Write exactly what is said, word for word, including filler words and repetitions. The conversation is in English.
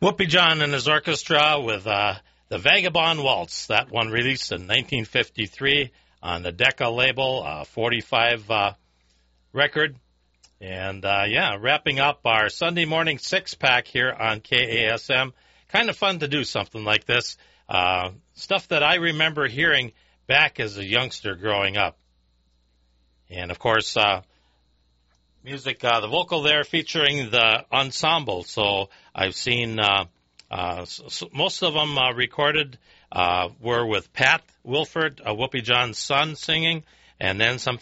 Whoopi John and his orchestra with uh, the Vagabond Waltz. That one released in nineteen fifty-three on the Decca label, uh, forty-five uh, record. And, uh, yeah, wrapping up our Sunday morning six-pack here on K A S M. Kind of fun to do something like this. Uh, stuff that I remember hearing back as a youngster growing up. And, of course, uh, music, uh, the vocal there featuring the ensemble. So I've seen uh, uh, so most of them uh, recorded uh, were with Pat Wilford, uh, Whoopi John's son, singing, and then some